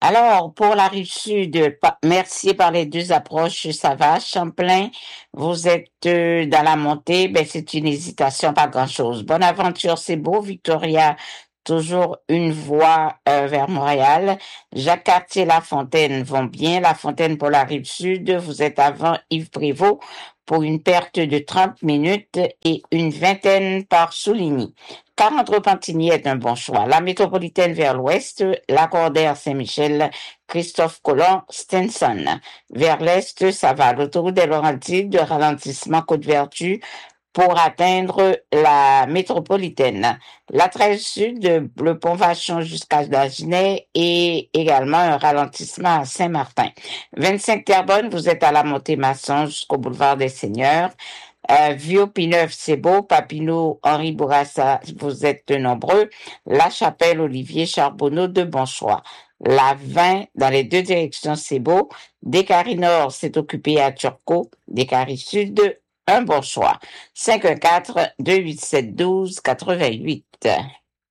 Alors, pour la rive sud, Mercier par les deux approches, ça va. Champlain, vous êtes dans la montée, ben c'est une hésitation, pas grand-chose. Bonaventure, c'est beau. Victoria, toujours une voie vers Montréal. Jacques Cartier, La Fontaine vont bien. La Fontaine pour la rive sud, vous êtes avant Yves Prévost pour une perte de 30 minutes et une vingtaine par Souligny. 40 Repentigny est un bon choix. La métropolitaine vers l'ouest, Lacordaire Saint-Michel, Christophe Colomb, Stenson. Vers l'est, ça va. L'autoroute des Laurentides, de ralentissement Côte-Vertu pour atteindre la métropolitaine. La 13 sud, le pont Vachon jusqu'à Dagenais et également un ralentissement à Saint-Martin. 25 Terrebonne, vous êtes à la montée Masson jusqu'au boulevard des Seigneurs. Vieux-Pineuf, c'est beau. Papineau, Henri Bourassa, vous êtes nombreux. La Chapelle, Olivier Charbonneau, de bons choix. La 20, dans les deux directions, c'est beau. Descaries Nord, c'est occupé à Turcot. Descaries Sud, un bon choix. 514-287-12-88.